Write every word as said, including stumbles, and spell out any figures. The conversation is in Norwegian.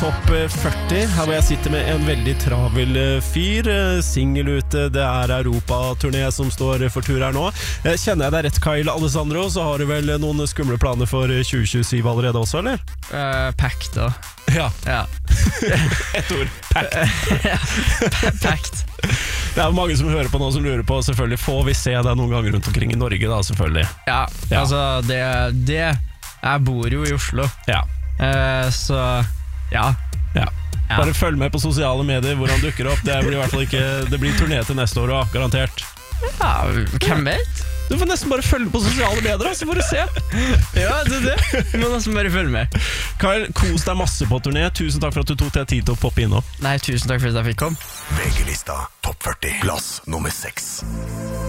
Topp førti, her hvor jeg sitter med en veldig travel fyr, singel ute, det er Europa-turné som står for tur her nå. Kjenner jeg deg rett, Kyle Alessandro, så har du vel noen skumle planer for tjue tjuesyv allerede også, eller? Uh, packed da. Ja. Ja. Et ord, packed. Ja, packed. Det er mange som hører på nå som lurer på, selvfølgelig, får vi se deg noen ganger rundt omkring i Norge da, selvfølgelig? Ja, ja. Altså, det, det, jeg bor jo i Oslo. Ja. Uh, så... Ja. Ja. Ja. Bare følg med på sosiale medier hvor han dukker opp. Det blir i hvert fall ikke Det blir turné til neste år også, garantert. Ja, hvem vet? Du får nesten bare følge på sosiale medier, så får du se. Ja, det er det. Du må nesten bare følge med. Kyle, kos deg masse på turné. Tusen takk for at du tok deg tid til å poppe inn nå. Nei, tusen takk for at jeg fikk komme. V G-lista Topp førti, plass nummer seks.